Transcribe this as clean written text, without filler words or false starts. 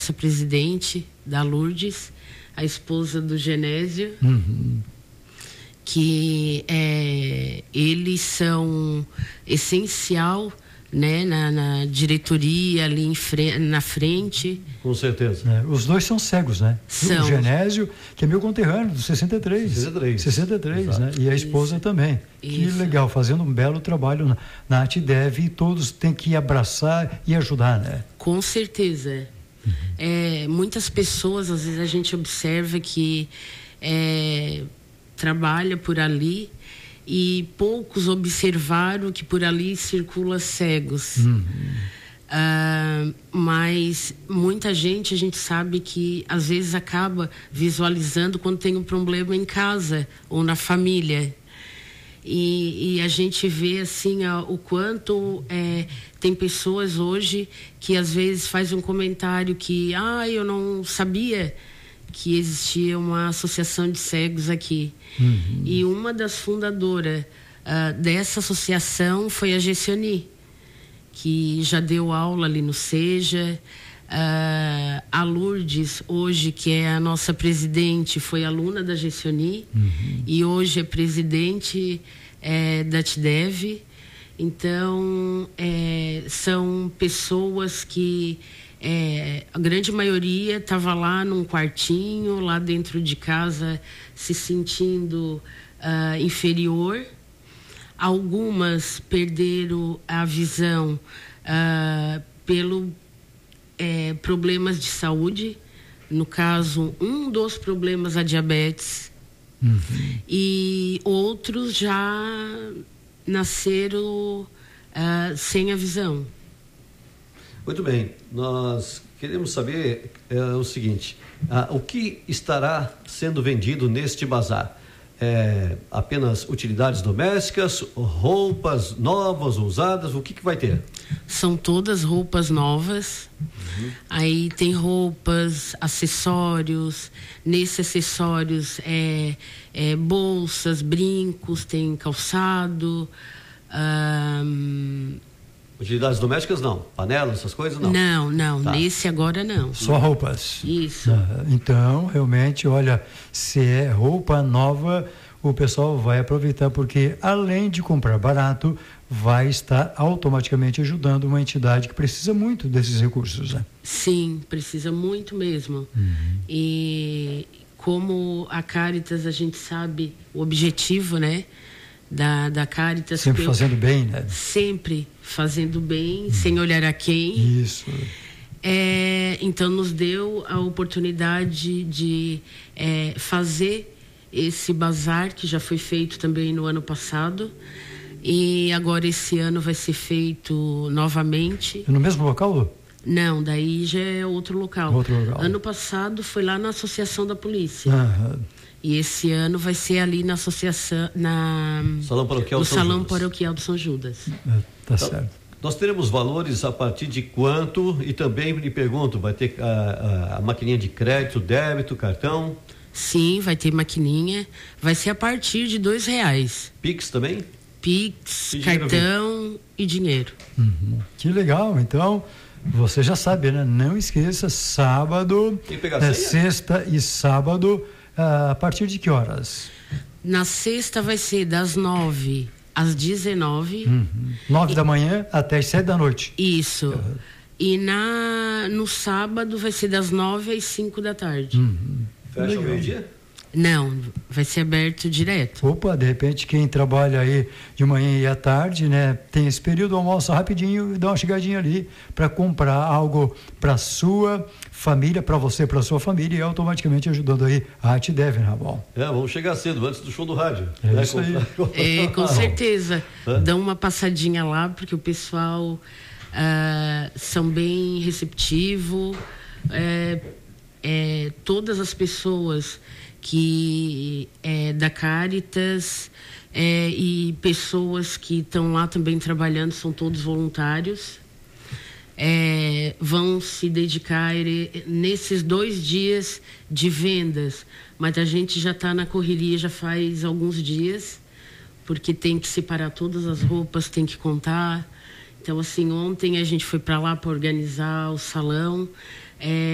nossa presidente, da Lourdes, a esposa do Genésio, que eles são essencial, né, na diretoria ali na frente. Com certeza. Os dois são cegos, né? São. O Genésio, que é meu conterrâneo, do 63, né? E a esposa também. Que legal, fazendo um belo trabalho na ATDEV, e todos têm que abraçar e ajudar, né? Com certeza. Muitas pessoas, às vezes a gente observa que trabalha por ali, e poucos observaram que por ali circula cegos. Mas muita gente, a gente sabe que às vezes acaba visualizando quando tem um problema em casa ou na família. E a gente vê assim o quanto tem pessoas hoje que às vezes faz um comentário que eu não sabia que existia uma associação de cegos aqui. E uma das fundadoras dessa associação foi a Gessioni, que já deu aula ali no SEJA. A Lourdes, hoje, que é a nossa presidente, foi aluna da Gessioni, e hoje é presidente da ATDEV. Então, são pessoas que a grande maioria estava lá num quartinho, lá dentro de casa, se sentindo inferior. Algumas perderam a visão pelo problemas de saúde. No caso, um dos problemas, a diabetes. E outros já nasceram sem a visão. Muito bem, nós queremos saber o seguinte, o que estará sendo vendido neste bazar? Apenas utilidades domésticas, roupas novas, usadas, o que vai ter? São todas roupas novas. Aí tem roupas, acessórios. Nesses acessórios bolsas, brincos, tem calçado. Utilidades domésticas não? Panelas, essas coisas não? Não. Tá. Nesse agora não. Só roupas. Isso. Então, realmente, olha, se é roupa nova, o pessoal vai aproveitar, porque além de comprar barato, vai estar automaticamente ajudando uma entidade que precisa muito desses recursos, né? Sim, precisa muito mesmo. E como a Caritas, a gente sabe o objetivo, né? Da Caritas. Sempre fazendo bem, né? Sempre fazendo bem, sem olhar a quem. Isso. Então nos deu a oportunidade de fazer esse bazar, que já foi feito também no ano passado. E agora esse ano vai ser feito novamente. No mesmo local? Não, daí já é outro local. Ano passado foi lá na Associação da Polícia. E esse ano vai ser ali na associação, no Salão Paroquial do São Judas. Tá certo. Nós teremos valores a partir de quanto? E também lhe pergunto, vai ter a maquininha de crédito, débito, cartão? Sim, vai ter maquininha. Vai ser a partir de R$2. Pix também? Pix, cartão e dinheiro. Que legal. Então, você já sabe, né? Não esqueça, sábado, sexta e sábado, a partir de que horas? Na sexta vai ser das 9 às 19. 9 da manhã até as 7 da noite. Isso. E no sábado vai ser das 9 às 5 da tarde. Fecha o meio-dia? Não, vai ser aberto direto. Opa, de repente quem trabalha aí de manhã e à tarde, né, tem esse período, almoça rapidinho e dá uma chegadinha ali para comprar algo para sua família, para você, para sua família, e automaticamente ajudando aí a ATDEV, né, bom? Vamos chegar cedo, antes do show do rádio. Isso aí. Com certeza. Dão uma passadinha lá, porque o pessoal são bem receptivos. Todas as pessoas que da Caritas e pessoas que estão lá também trabalhando, são todos voluntários, vão se dedicar nesses 2 dias de vendas, mas a gente já está na correria já faz alguns dias, porque tem que separar todas as roupas, tem que contar. Então, assim, ontem a gente foi para lá para organizar o salão.